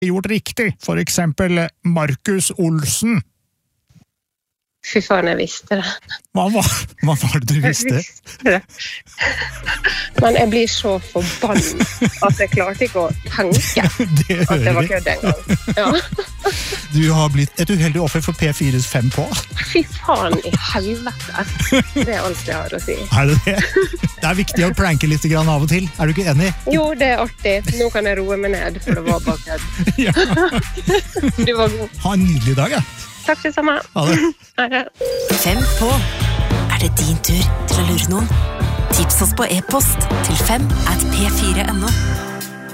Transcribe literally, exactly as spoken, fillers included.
gjort riktig, for eksempel Markus Olsen. Fy faen, jeg visste det. Hva var, hva var det du visste? Jeg visste det. Men jeg blir så forbannet at jeg klarte ikke å tenke det at det var kødd en gang. Ja. Du har blitt et uheldig offer for P fires fem på. Fy faen i helvete. Det er alt jeg har å si. Er det det? Det er viktig å pranke litt grann av og til. Er du ikke enig? Jo, det er artig. Nå kan jeg roe meg ned, for det var bare kødd. Ja. Du var god. Ha en nydelig dag, ja. Takk det samme. Ha det. Ha det. Fem på. Er det din tur til å lure noen? Tips oss på e-post til fem at p fire punktum no.